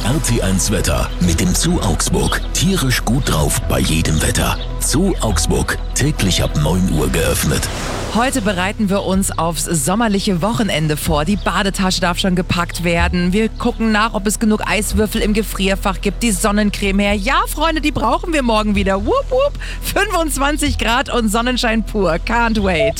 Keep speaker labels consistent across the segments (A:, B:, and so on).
A: RT1 Wetter mit dem Zoo Augsburg. Tierisch gut drauf bei jedem Wetter. Zoo Augsburg, täglich ab 9 Uhr geöffnet.
B: Heute bereiten wir uns aufs sommerliche Wochenende vor. Die Badetasche darf schon gepackt werden. Wir gucken nach, ob es genug Eiswürfel im Gefrierfach gibt. Die Sonnencreme her. Ja, Freunde, die brauchen wir morgen wieder. Wupp, wupp. 25 Grad und Sonnenschein pur. Can't wait.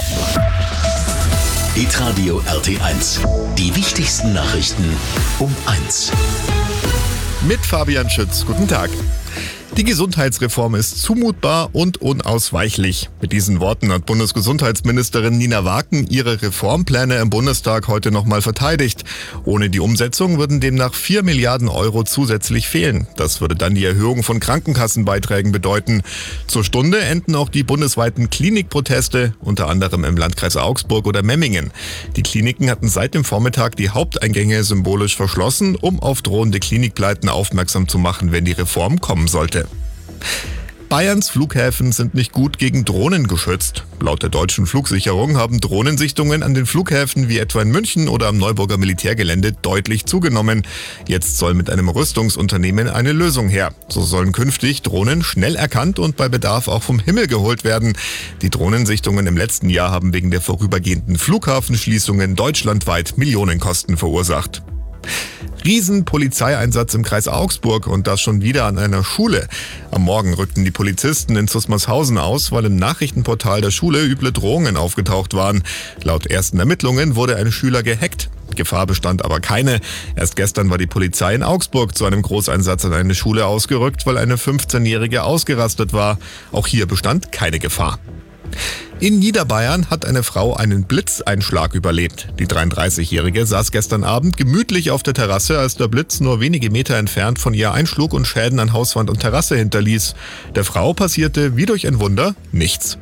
A: Hitradio RT1. Die wichtigsten Nachrichten um 1.
C: Mit Fabian Schütz. Guten Tag. Die Gesundheitsreform ist zumutbar und unausweichlich. Mit diesen Worten hat Bundesgesundheitsministerin Nina Waken ihre Reformpläne im Bundestag heute nochmal verteidigt. Ohne die Umsetzung würden demnach 4 Milliarden Euro zusätzlich fehlen. Das würde dann die Erhöhung von Krankenkassenbeiträgen bedeuten. Zur Stunde enden auch die bundesweiten Klinikproteste, unter anderem im Landkreis Augsburg oder Memmingen. Die Kliniken hatten seit dem Vormittag die Haupteingänge symbolisch verschlossen, um auf drohende Klinikpleiten aufmerksam zu machen, wenn die Reform kommen sollte. Bayerns Flughäfen sind nicht gut gegen Drohnen geschützt. Laut der deutschen Flugsicherung haben Drohnensichtungen an den Flughäfen wie etwa in München oder am Neuburger Militärgelände deutlich zugenommen. Jetzt soll mit einem Rüstungsunternehmen eine Lösung her. So sollen künftig Drohnen schnell erkannt und bei Bedarf auch vom Himmel geholt werden. Die Drohnensichtungen im letzten Jahr haben wegen der vorübergehenden Flughafenschließungen deutschlandweit Millionenkosten verursacht. Riesenpolizeieinsatz im Kreis Augsburg und das schon wieder an einer Schule. Am Morgen rückten die Polizisten in Zusmarshausen aus, weil im Nachrichtenportal der Schule üble Drohungen aufgetaucht waren. Laut ersten Ermittlungen wurde ein Schüler gehackt. Gefahr bestand aber keine. Erst gestern war die Polizei in Augsburg zu einem Großeinsatz an eine Schule ausgerückt, weil eine 15-Jährige ausgerastet war. Auch hier bestand keine Gefahr. In Niederbayern hat eine Frau einen Blitzeinschlag überlebt. Die 33-Jährige saß gestern Abend gemütlich auf der Terrasse, als der Blitz nur wenige Meter entfernt von ihr einschlug und Schäden an Hauswand und Terrasse hinterließ. Der Frau passierte wie durch ein Wunder nichts.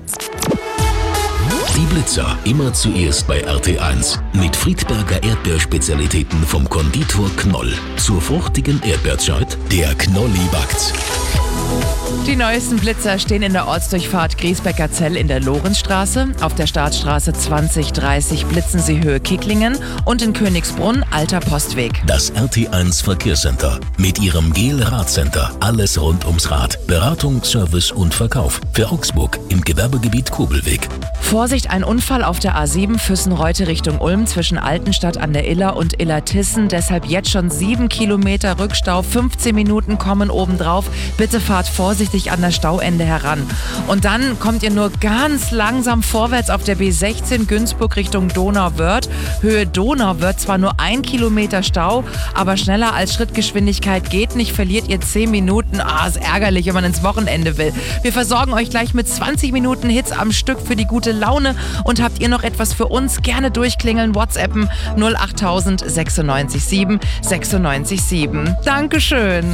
A: Die Blitzer immer zuerst bei RT1 mit Friedberger Erdbeerspezialitäten vom Konditor Knoll. Zur fruchtigen Erdbeerzeit, der Knolli backt's.
B: Die neuesten Blitzer stehen in der Ortsdurchfahrt Griesbecker-Zell in der Lorenzstraße. Auf der Startstraße 2030 blitzen sie Höhe Kicklingen und in Königsbrunn Alter Postweg.
A: Das RT1 Verkehrscenter mit ihrem GEL-Radcenter. Alles rund ums Rad. Beratung, Service und Verkauf. Für Augsburg im Gewerbegebiet Kobelweg.
B: Vorsicht, ein Unfall auf der A7 Füssen-Reute Richtung Ulm zwischen Altenstadt an der Iller und Illertissen. Deshalb jetzt schon 7 Kilometer Rückstau, 15 Minuten kommen obendrauf. Bitte fahrt vorsichtig an das Stauende heran. Und dann kommt ihr nur ganz langsam vorwärts auf der B16 Günzburg Richtung Donauwörth. Höhe Donauwörth zwar nur 1 Kilometer Stau, aber schneller als Schrittgeschwindigkeit geht nicht, verliert ihr 10 Minuten. Ist ärgerlich, wenn man ins Wochenende will. Wir versorgen euch gleich mit 20 Minuten Hits am Stück für die gute Laune. Und habt ihr noch etwas für uns? Gerne durchklingeln, WhatsAppen 08000 96 7 96 7. Dankeschön.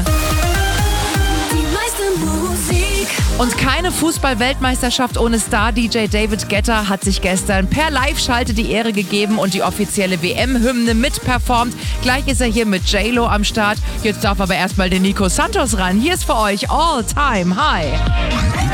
B: Und keine Fußball-Weltmeisterschaft ohne Star-DJ David Guetta hat sich gestern per Live-Schalte die Ehre gegeben und die offizielle WM-Hymne mitperformt. Gleich ist er hier mit J-Lo am Start. Jetzt darf aber erstmal der Nico Santos ran. Hier ist für euch All Time High.